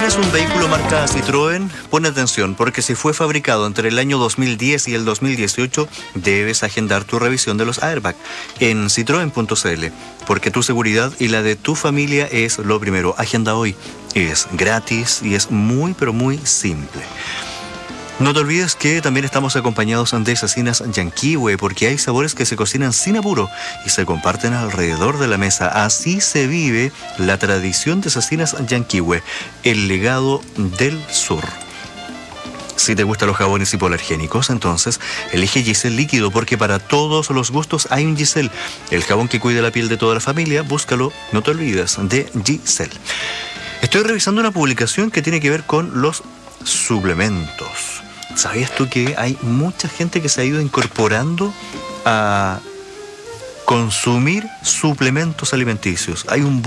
¿Tienes un vehículo marca Citroën? Pon atención, porque si fue fabricado entre el año 2010 y el 2018, debes agendar tu revisión de los airbag en citroen.cl, porque tu seguridad y la de tu familia es lo primero. Agenda hoy. Es gratis y es muy, pero muy simple. No te olvides que también estamos acompañados de Cecinas Yanquihue, porque hay sabores que se cocinan sin apuro y se comparten alrededor de la mesa. Así se vive la tradición de Cecinas Yanquihue, el legado del sur. Si te gustan los jabones hipoalergénicos, entonces elige Giselle líquido, porque para todos los gustos hay un Giselle. El jabón que cuida la piel de toda la familia, búscalo, no te olvides de Giselle. Estoy revisando una publicación que tiene que ver con los suplementos. ¿Sabías tú que hay mucha gente que se ha ido incorporando a consumir suplementos alimenticios? Hay un